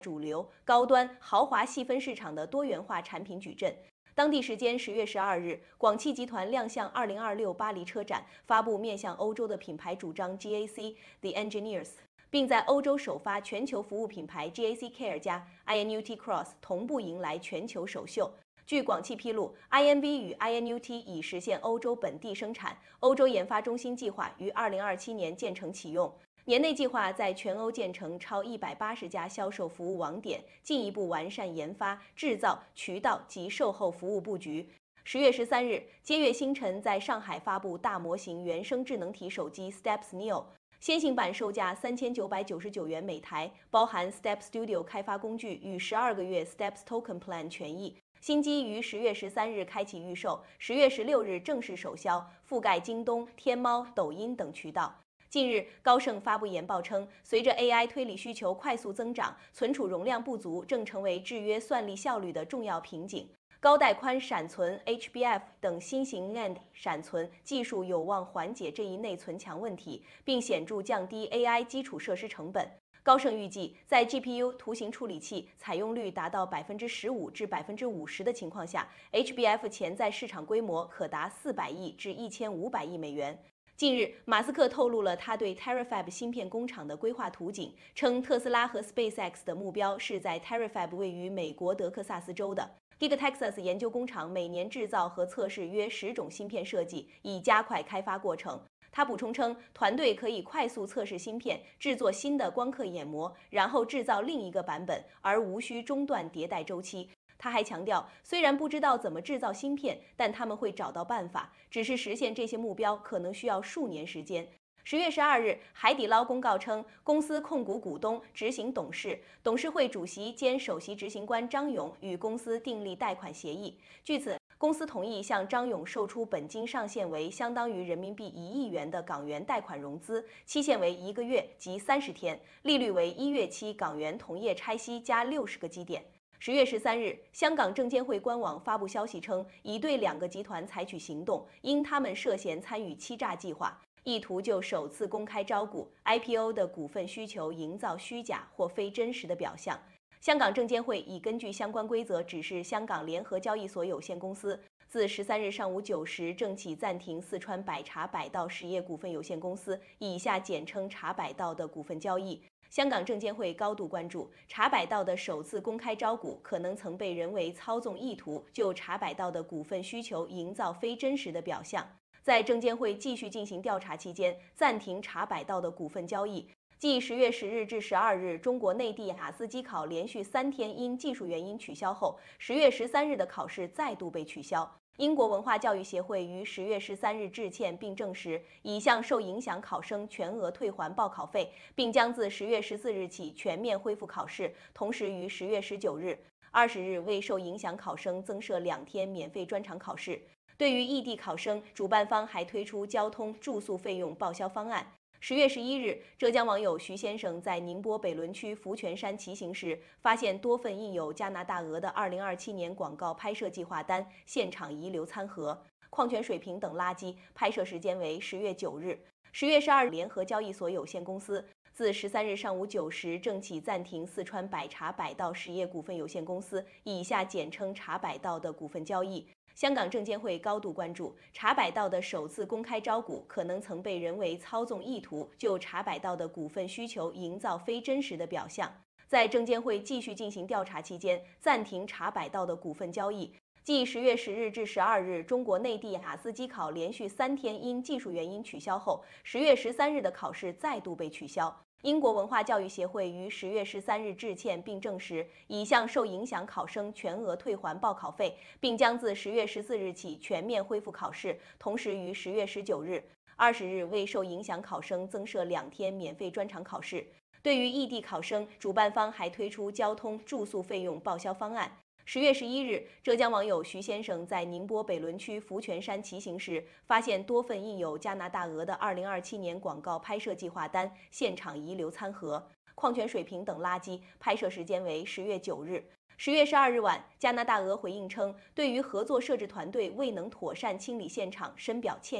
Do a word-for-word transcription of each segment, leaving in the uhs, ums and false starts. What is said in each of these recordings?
主流、高端、豪华细分市场的多元化产品矩阵。当地时间十月十二日，广汽集团亮相二零二六巴黎车展，发布面向欧洲的品牌主张 G A C The Engineers， 并在欧洲首发全球服务品牌 G A C Care 加 I N U T Cross 同步迎来全球首秀。据广汽披露 ，I N V 与 I N U T 已实现欧洲本地生产，欧洲研发中心计划于二零二七年建成启用。年内计划在全欧建成超一百八十家销售服务网点，进一步完善研发、制造、渠道及售后服务布局。十月十三日，接跃星辰在上海发布大模型原生智能体手机 Steps Neo， 先行版售价三千九百九十九元每台，包含 Steps Studio 开发工具与十二个月 Steps Token Plan 权益。新机于十月十三日开启预售，十月十六日正式首销，覆盖京东、天猫、抖音等渠道。近日，高盛发布研报称，随着 A I 推理需求快速增长，存储容量不足正成为制约算力效率的重要瓶颈。高带宽闪存 H B F 等新型 N A N D 闪存技术有望缓解这一内存墙问题，并显著降低 A I 基础设施成本。高盛预计，在 G P U 图形处理器采用率达到百分之十五至百分之五十的情况下 ，H B F 潜在市场规模可达四百亿至一千五百亿美元。近日，马斯克透露了他对 Terafab 芯片工厂的规划图景，称特斯拉和 SpaceX 的目标是在 Terafab 位于美国德克萨斯州的 Gigatexas 研究工厂每年制造和测试约十种芯片设计，以加快开发过程。他补充称，团队可以快速测试芯片，制作新的光刻眼膜，然后制造另一个版本，而无需中断迭代周期。他还强调，虽然不知道怎么制造芯片，但他们会找到办法，只是实现这些目标可能需要数年时间。十月十二日，海底捞公告称，公司控股股东、执行董事、董事会主席兼首席执行官张勇与公司订立贷款协议。据此，公司同意向张勇售出本金上限为相当于人民币一亿元的港元贷款融资，期限为一个月及三十天，利率为一月期港元同业拆息加六十个基点。十月十三日，香港证监会官网发布消息称，已对两个集团采取行动，因他们涉嫌参与欺诈计划，意图就首次公开招股 I P O 的股份需求营造虚假或非真实的表象。香港证监会已根据相关规则指示香港联合交易所有限公司，自十三日上午九时正起暂停四川百茶百道实业股份有限公司（以下简称茶百道）的股份交易。香港证监会高度关注茶百道的首次公开招股可能曾被人为操纵意图就茶百道的股份需求营造非真实的表象。在证监会继续进行调查期间，暂停茶百道的股份交易。继十月十日至十二日中国内地雅思机考连续三天因技术原因取消后，十月十三日的考试再度被取消。英国文化教育协会于十月十三日致歉并证实，已向受影响考生全额退还报考费，并将自十月十四日起全面恢复考试，同时于十月十九日、二十日为受影响考生增设两天免费专场考试。对于异地考生，主办方还推出交通、住宿费用报销方案。十月十一日，浙江网友徐先生在宁波北仑区福泉山骑行时，发现多份印有加拿大鹅的二零二七年广告拍摄计划单，现场遗留餐盒、矿泉水瓶等垃圾。拍摄时间为十月九日。十月十二日，联合交易所有限公司自十三日上午九时正起暂停四川百茶百道实业股份有限公司（以下简称茶百道）的股份交易。香港证监会高度关注茶百道的首次公开招股可能曾被人为操纵意图就茶百道的股份需求营造非真实的表象。在证监会继续进行调查期间，暂停茶百道的股份交易。继十月十日至十二日中国内地雅思机考连续三天因技术原因取消后，十月十三日的考试再度被取消。英国文化教育协会于十月十三日致歉并证实，已向受影响考生全额退还报考费，并将自十月十四日起全面恢复考试，同时于十月十九日、二十日为受影响考生增设两天免费专场考试。对于异地考生，主办方还推出交通、住宿费用报销方案。十月十一日，浙江网友徐先生在宁波北仑区福泉山骑行时，发现多份印有加拿大鹅的二零二七年广告拍摄计划单，现场遗留餐盒、矿泉水瓶等垃圾。拍摄时间为十月九日。十月十二日晚，加拿大鹅回应称，对于合作摄制团队未能妥善清理现场深表歉意，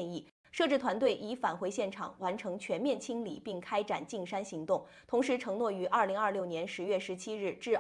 摄制团队已返回现场，完成全面清理并开展净山行动，同时承诺于二零二六年十月十七日至